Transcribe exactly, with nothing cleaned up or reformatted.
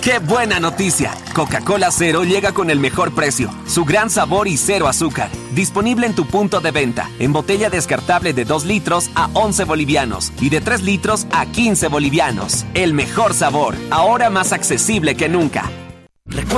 ¡Qué buena noticia! Coca-Cola Cero llega con el mejor precio, su gran sabor y cero azúcar. Disponible en tu punto de venta, en botella descartable de dos litros a once bolivianos y de tres litros a quince bolivianos. El mejor sabor, ahora más accesible que nunca.